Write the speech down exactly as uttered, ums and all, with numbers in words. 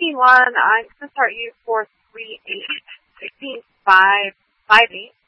one, I'm going to start you for three eight sixteen five five eight.